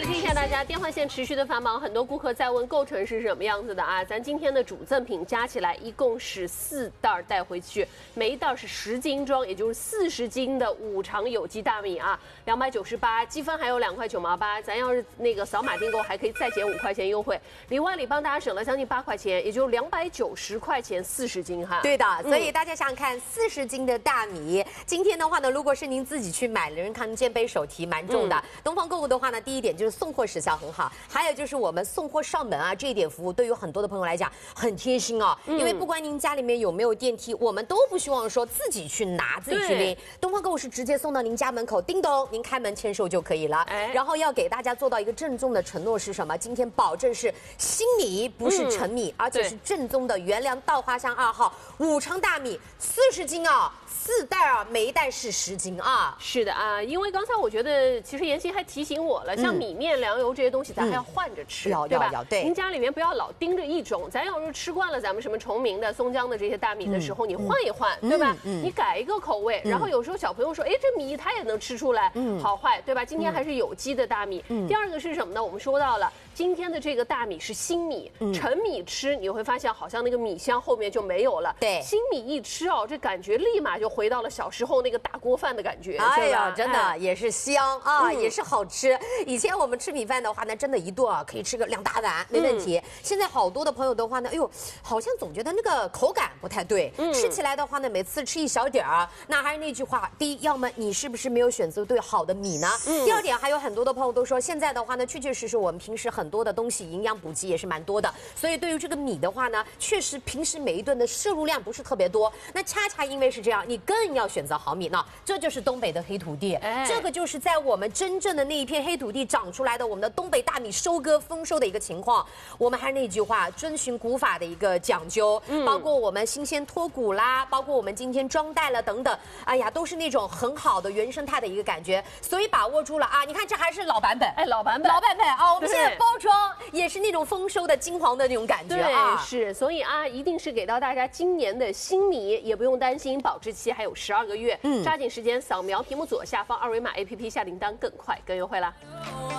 提一下大家，电话线持续的繁忙，很多顾客在问构成是什么样子的啊？咱今天的主赠品加起来一共是4袋带回去，每一袋是10斤装，也就是40斤的5常有机大米啊，298，积分还有2块9毛8，咱要是那个扫码订购还可以再减5块钱优惠，里外里帮大家省了将近8块钱，也就290块钱40斤哈。 对的，所以大家想想看，40斤的大米，今天的话呢，如果是您自己去买，人看肩背手提蛮重的。东方购物的话呢，第一点就是送货时效很好，还有就是我们送货上门啊，这一点服务对于很多的朋友来讲很贴心哦。因为不管您家里面有没有电梯，我们都不希望说自己去拿、自己去拎。东方购物是直接送到您家门口，叮咚，您开门签收就可以了。然后要给大家做到一个郑重的承诺是什么？今天保证是新米，不是陈米，而且是正宗的原粮稻花香2号5常大米，40斤啊，4袋啊，每一袋是10斤啊。 是的啊，因为刚才我觉得其实妍希还提醒我了，像米面、粮油这些东西，咱还要换着吃，对吧？ 对， 您家里面不要老盯着一种，咱要是吃惯了咱们什么崇明的、松江的这些大米的时候，你换一换，对吧？你改一个口味，然后有时候小朋友说，哎，这米他也能吃出来好坏，对吧？今天还是有机的大米。第二个是什么呢？我们说到了今天的这个大米是新米，陈米吃你会发现好像那个米香后面就没有了。对，新米一吃哦，这感觉立马就回到了小时候那个大锅饭的感觉。 哎呀，真的也是香啊，也是好吃。以前我们吃米饭的话呢，真的一顿啊可以吃个2大碗没问题。现在好多的朋友的话呢，哎呦，好像总觉得那个口感不太对，吃起来的话呢，每次吃一小点儿。那还是那句话，第一，要么你是不是没有选择对好的米呢？第二点，还有很多的朋友都说，现在的话呢，确确实实我们平时很多的东西营养补给也是蛮多的，所以对于这个米的话呢，确实平时每一顿的摄入量不是特别多。那恰恰因为是这样，你更要选择好米呢。这就是东北的黑土地，这个就是在我们真正的那一片黑土地长出来的我们的东北大米收割丰收的一个情况。我们还是那句话，遵循古法的一个讲究，包括我们新鲜脱骨啦，包括我们今天装袋了等等，哎呀，都是那种很好的原生态的一个感觉，所以把握住了啊！你看这还是老版本， 老版本啊！我们现在包装也是那种丰收的金黄的那种感觉啊！ 是，所以啊，一定是给到大家今年的新米，也不用担心保质期还有12个月，抓紧时间扫描屏幕左下方2维码 APP 下订单，更快更优惠啦！